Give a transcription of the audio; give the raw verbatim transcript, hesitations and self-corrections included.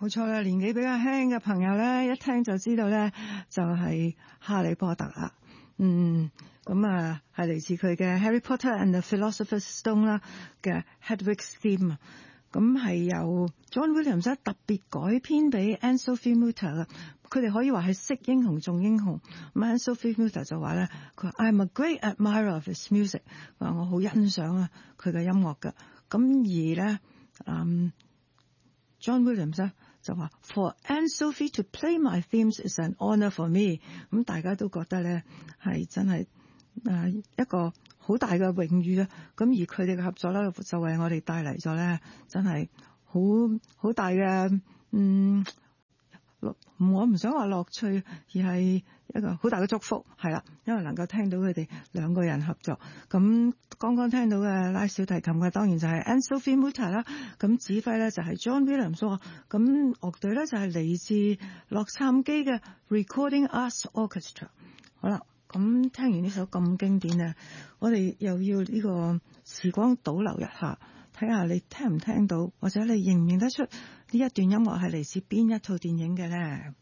冇錯啦，年紀比較輕嘅朋友咧，一聽就知道咧，就係哈利波特啦。嗯，咁啊係嚟自佢嘅 Harry Potter and the Philosopher's Stone 啦嘅 Hedwig's Theme 啊。咁係由 John Williams 特別改編俾 Anne-Sophie Mutter 嘅，佢哋可以話係識英雄重英雄。咁 Anne-Sophie Mutter 就話咧，佢話 I'm a great admirer of his music， 話我好欣賞啊佢嘅音樂嘅。咁而咧，嗯 John Williams 咧就話 For Anne-Sophie to play my themes is an honor for me。咁大家都覺得咧係真係誒一個好大嘅榮譽啊！咁而佢哋嘅合作咧，就為我哋帶嚟咗咧，真係好好大嘅嗯，我唔想話樂趣，而係一個好大嘅祝福，係啦，因為能夠聽到佢哋兩個人合作。咁剛剛聽到嘅拉小提琴嘅，當然就係 Anne-Sophie Mutter 啦。咁指揮咧就係 John Williams。咁樂隊咧就係嚟自洛杉磯嘅 Recording Arts Orchestra。好啦。咁聽完呢首咁經典咧，我哋又要呢個時光倒流一下，睇下你聽唔聽到，或者你認唔認得出呢一段音樂係嚟自邊一套電影嘅咧？